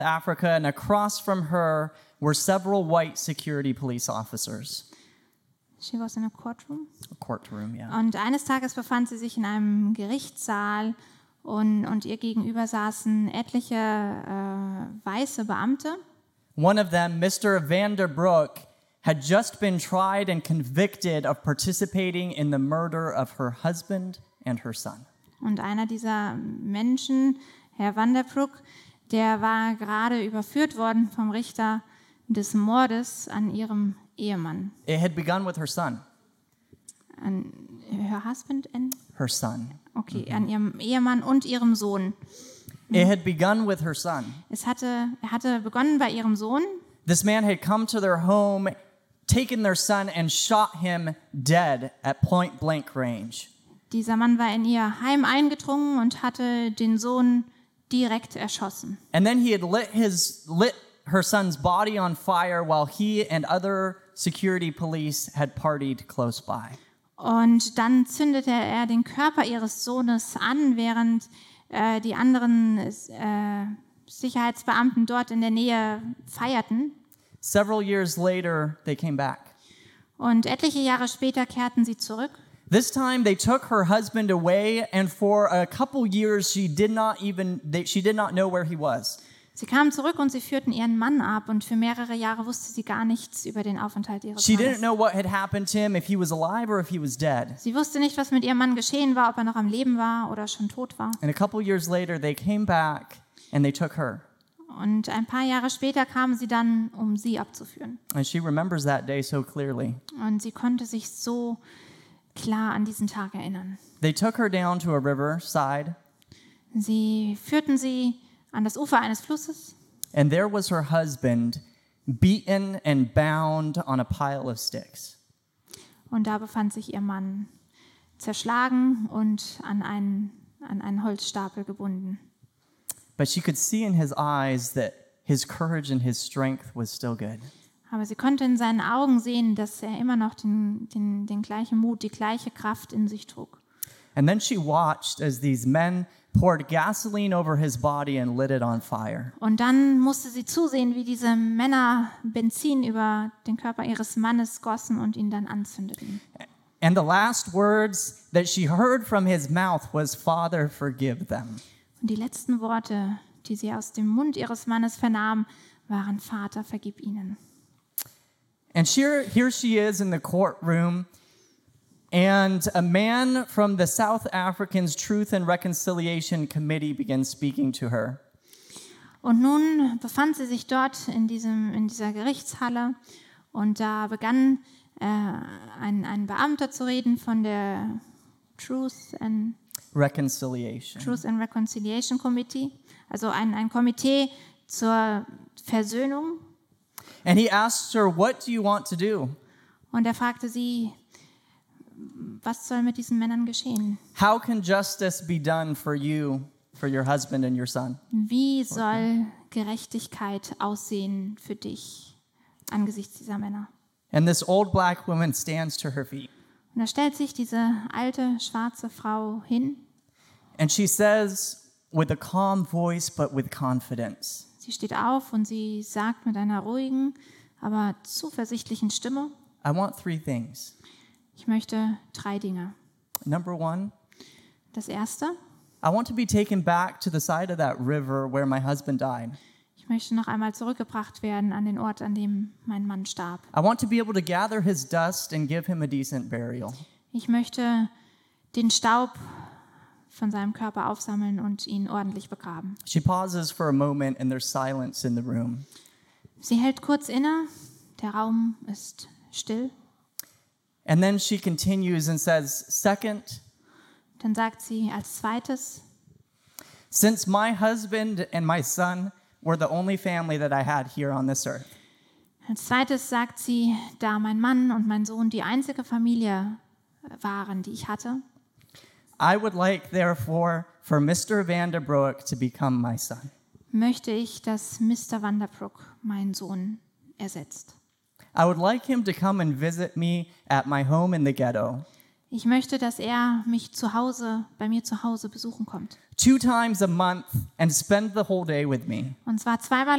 Africa, and across from her were several white security police officers. She was in a courtroom. A courtroom, yeah. Und eines Tages befand sie sich in einem Gerichtssaal und ihr gegenüber saßen etliche weiße Beamte. One of them, Mr. Vanderbroek, had just been tried and convicted of participating in the murder of her husband and her son. Und einer dieser Menschen, Herr Vanderbroek, der war gerade überführt worden vom Richter des Mordes an ihrem Ehemann. It had begun with her son. An her husband and? Her son. Okay, an ihrem Ehemann und ihrem Sohn. It had begun with her son. Er hatte begonnen bei ihrem Sohn. This man had come to their home, taken their son and shot him dead at point blank range. Dieser Mann war in ihr Heim eingedrungen und hatte den Sohn direkt erschossen. And then he had lit her son's body on fire while he and other security police had partied close by. Und dann zündete er den Körper ihres Sohnes an, während die anderen Sicherheitsbeamten dort in der Nähe feierten. Several years later, they came back. Und etliche Jahre später kehrten sie zurück. This time they took her husband away, and for a couple years she did not know where he was. Sie kamen zurück und sie führten ihren Mann ab und für mehrere Jahre wusste sie gar nichts über den Aufenthalt ihres She didn't Mannes. know what had happened to him, if he was alive or if he was dead. Sie wusste nicht, was mit ihrem Mann geschehen war, ob er noch am Leben war oder schon tot war. And a couple years later they came back and they took her. Und ein paar Jahre später kamen sie dann, um sie abzuführen. And she remembers that day so clearly. Und sie konnte sich so klar an diesen Tag erinnern. They took her down to a riverside. Sie führten sie an das Ufer eines Flusses. And there was her husband, beaten and bound on a pile of sticks. Und da befand sich ihr Mann, zerschlagen und an einen Holzstapel gebunden. But she could see in his eyes that his courage and his strength was still good. Aber sie konnte in seinen Augen sehen, dass er immer noch den gleichen Mut, die gleiche Kraft in sich trug. And then she watched as these men poured gasoline over his body and lit it on fire. Und dann musste sie zusehen, wie diese Männer Benzin über den Körper ihres Mannes gossen und ihn dann anzündeten. And the last words that she heard from his mouth was, "Father, forgive them." Und die letzten Worte, die sie aus dem Mund ihres Mannes vernahm, waren: Vater, vergib ihnen. And here she is in the courtroom, and a man from the South African's Truth and Reconciliation Committee begins speaking to her. Und nun befand sie sich dort in dieser Gerichtshalle und da begann ein Beamter zu reden von der Truth and Reconciliation Committee, also ein Komitee zur Versöhnung. And he asked her, "What do you want to do?" Und er fragte sie, was soll mit diesen Männern geschehen? How can justice be done for you, for your husband and your son? Wie soll Gerechtigkeit aussehen für dich angesichts dieser Männer? And this old black woman stands to her feet. Und da stellt sich diese alte schwarze Frau hin. And she says with a calm voice but with confidence, Sie steht auf und sie sagt mit einer ruhigen, aber zuversichtlichen Stimme: I want 3 things. Ich möchte 3 Dinge. Number 1, Das erste: I want to be taken back to the side of that river where my husband died. Ich möchte noch einmal zurückgebracht werden an den Ort, an dem mein Mann starb. I want to be able to gather his dust and give him a decent burial. Ich möchte den Staub von seinem Körper aufsammeln und ihn ordentlich begraben. She pauses for a moment and there's silence in the room. Sie hält kurz inne, der Raum ist still. And then she continues and says, "Second, Dann sagt sie als zweites: since my husband and my son were the only family that I had here on this earth, Als zweites sagt sie, da mein Mann und mein Sohn die einzige Familie waren, die ich hatte, I would like, therefore, for Mr. Vanderbroek to become my son. möchte ich, dass Mr. Vanderbroek meinen Sohn ersetzt. I would like him to come and visit me at my home in the ghetto. Ich möchte, dass er mich bei mir zu Hause besuchen kommt. 2 times a month and spend the whole day with me. Und zwar zweimal